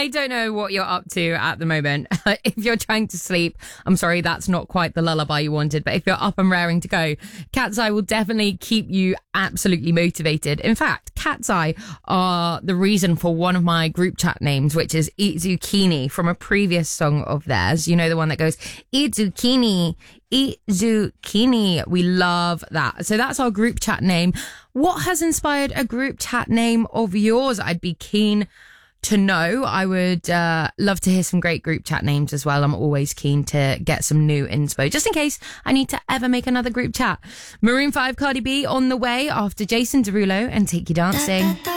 I don't know what you're up to at the moment. If you're trying to sleep, I'm sorry, that's not quite the lullaby you wanted. But if you're up and raring to go, Cat's Eye will definitely keep you absolutely motivated. In fact, Cat's Eye are the reason for one of my group chat names, which is Eat Zucchini, from a previous song of theirs. You know, the one that goes, Eat Zucchini, Eat Zucchini. We love that. So that's our group chat name. What has inspired a group chat name of yours? I'd be keen to know. I would love to hear some great group chat names as well. I'm always keen to get some new inspo, just in case I need to ever make another group chat. Maroon 5 Cardi B on the way after Jason Derulo and Take You Dancing.